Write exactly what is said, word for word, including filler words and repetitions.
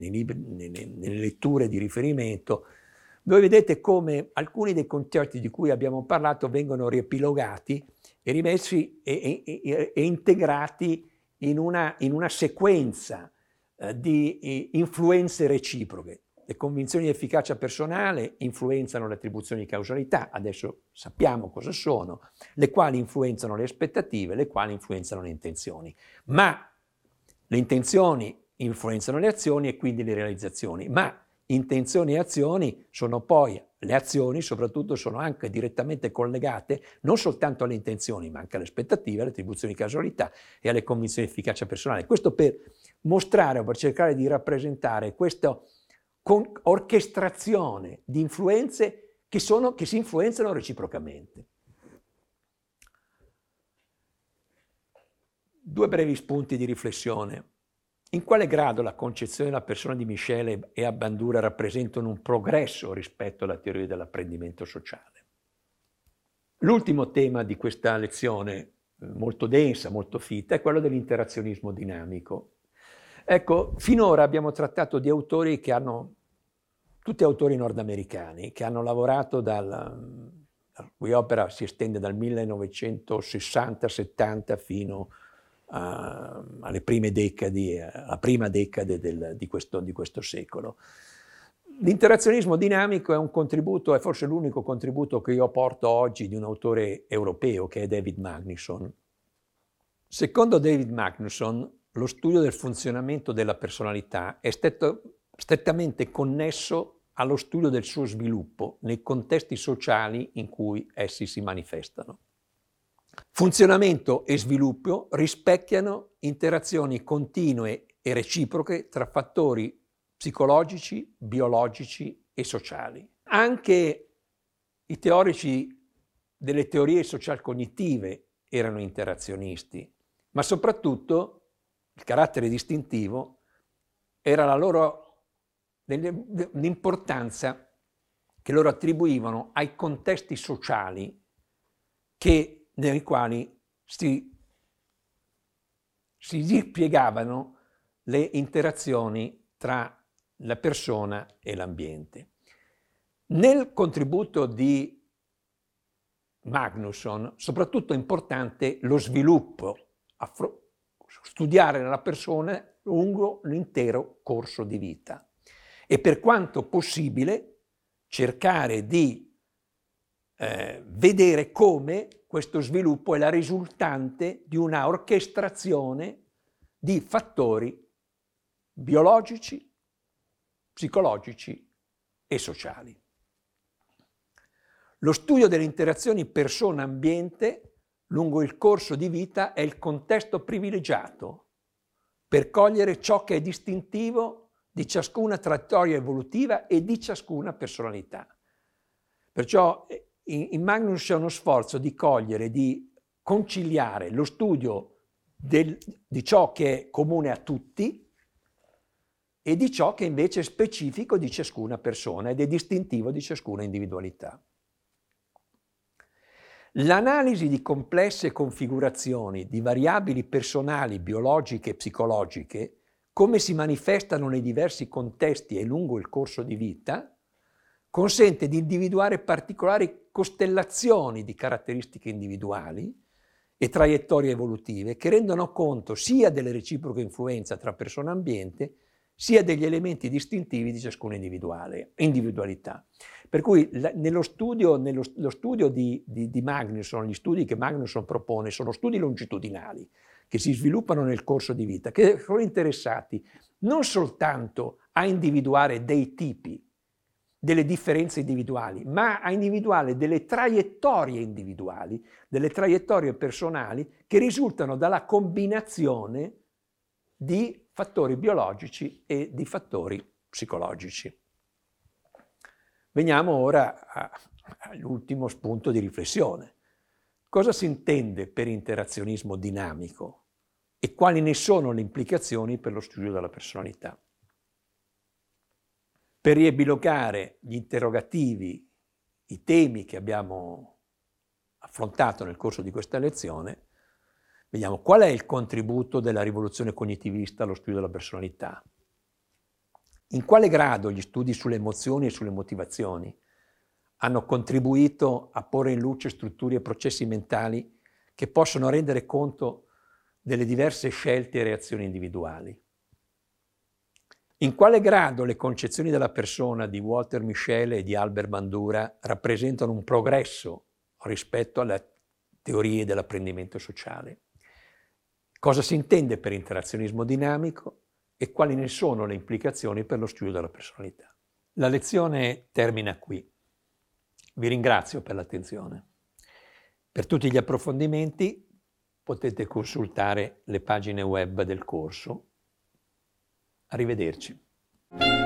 nei libri, nelle, nelle letture di riferimento, dove vedete come alcuni dei concetti di cui abbiamo parlato vengono riepilogati e rimessi e, e, e, e integrati in una, in una sequenza eh, di eh, influenze reciproche. Le convinzioni di efficacia personale influenzano le attribuzioni di causalità, adesso sappiamo cosa sono, le quali influenzano le aspettative, le quali influenzano le intenzioni. Ma le intenzioni influenzano le azioni e quindi le realizzazioni, ma intenzioni e azioni sono poi, le azioni soprattutto sono anche direttamente collegate non soltanto alle intenzioni, ma anche alle aspettative, alle attribuzioni di causalità e alle convinzioni di efficacia personale. Questo per mostrare o per cercare di rappresentare questa orchestrazione di influenze che, sono, che si influenzano reciprocamente. Due brevi spunti di riflessione. In quale grado la concezione della persona di Michele e Bandura rappresentano un progresso rispetto alla teoria dell'apprendimento sociale? L'ultimo tema di questa lezione, molto densa, molto fitta, è quello dell'interazionismo dinamico. Ecco, finora abbiamo trattato di autori che hanno, tutti autori nordamericani, che hanno lavorato dal, la cui opera si estende dal millenovecentosessanta settanta fino a Uh, alle prime decadi, alla prima decade del, di, questo, di questo secolo. L'interazionismo dinamico è un contributo, è forse l'unico contributo che io porto oggi di un autore europeo che è David Magnusson. Secondo David Magnusson, lo studio del funzionamento della personalità è stato strettamente connesso allo studio del suo sviluppo nei contesti sociali in cui essi si manifestano. Funzionamento e sviluppo rispecchiano interazioni continue e reciproche tra fattori psicologici, biologici e sociali. Anche i teorici delle teorie social-cognitive erano interazionisti, ma soprattutto il carattere distintivo era la loro, l'importanza che loro attribuivano ai contesti sociali che nei quali si, si dispiegavano le interazioni tra la persona e l'ambiente. Nel contributo di Magnusson, soprattutto è importante lo sviluppo, studiare la persona lungo l'intero corso di vita e per quanto possibile cercare di eh, vedere come questo sviluppo è la risultante di una orchestrazione di fattori biologici, psicologici e sociali. Lo studio delle interazioni persona-ambiente lungo il corso di vita è il contesto privilegiato per cogliere ciò che è distintivo di ciascuna traiettoria evolutiva e di ciascuna personalità. Perciò in Magnus c'è uno sforzo di cogliere, di conciliare lo studio del, di ciò che è comune a tutti e di ciò che invece è specifico di ciascuna persona ed è distintivo di ciascuna individualità. L'analisi di complesse configurazioni di variabili personali, biologiche e psicologiche, come si manifestano nei diversi contesti e lungo il corso di vita, consente di individuare particolari costellazioni di caratteristiche individuali e traiettorie evolutive che rendono conto sia delle reciproche influenze tra persona e ambiente, sia degli elementi distintivi di ciascuna individualità. Per cui nello studio, nello, lo studio di, di, di Magnusson, gli studi che Magnusson propone sono studi longitudinali che si sviluppano nel corso di vita, che sono interessati non soltanto a individuare dei tipi, delle differenze individuali, ma a individuare delle traiettorie individuali, delle traiettorie personali che risultano dalla combinazione di fattori biologici e di fattori psicologici. Veniamo ora all'ultimo spunto di riflessione. Cosa si intende per interazionismo dinamico e quali ne sono le implicazioni per lo studio della personalità? Per riepilogare gli interrogativi, i temi che abbiamo affrontato nel corso di questa lezione, vediamo qual è il contributo della rivoluzione cognitivista allo studio della personalità. In quale grado gli studi sulle emozioni e sulle motivazioni hanno contribuito a porre in luce strutture e processi mentali che possono rendere conto delle diverse scelte e reazioni individuali? In quale grado le concezioni della persona di Walter Mischel e di Albert Bandura rappresentano un progresso rispetto alle teorie dell'apprendimento sociale? Cosa si intende per interazionismo dinamico e quali ne sono le implicazioni per lo studio della personalità? La lezione termina qui. Vi ringrazio per l'attenzione. Per tutti gli approfondimenti potete consultare le pagine web del corso. Arrivederci.